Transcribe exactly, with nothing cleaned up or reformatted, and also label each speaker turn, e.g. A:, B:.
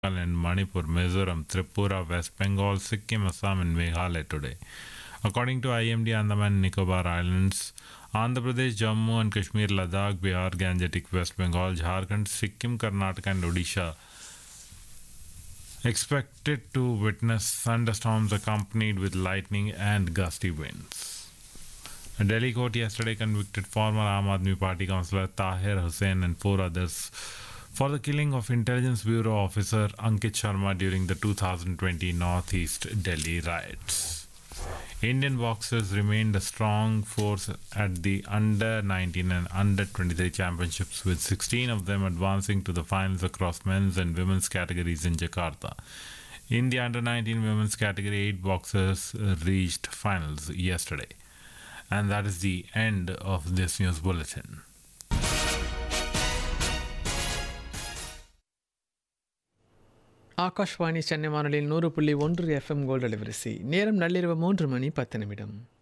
A: in Manipur, Mizoram, Tripura, West Bengal, Sikkim, Assam, and Meghalaya today. According to I M D, Andaman and Nicobar Islands, Andhra Pradesh, Jammu and Kashmir, Ladakh, Bihar, Gangetic, West Bengal, Jharkhand, Sikkim, Karnataka, and Odisha expected to witness thunderstorms accompanied with lightning and gusty winds. A Delhi court yesterday convicted former Aam Aadmi Party councillor Tahir Hussain and four others for the killing of Intelligence Bureau officer Ankit Sharma during the two thousand twenty Northeast Delhi riots. Indian boxers remained a strong force at the under nineteen and under twenty-three championships, with sixteen of them advancing to the finals across men's and women's categories in Jakarta. In the under nineteen women's category, eight boxers reached finals yesterday. And that is the end of this news bulletin.
B: Akashvani Chennai வானொலியில் நூறு புள்ளி ஒன்று FM gold அலைவரிசை. நேரம் நள்ளிரவு மூன்று மணி பத்து நிமிடம்.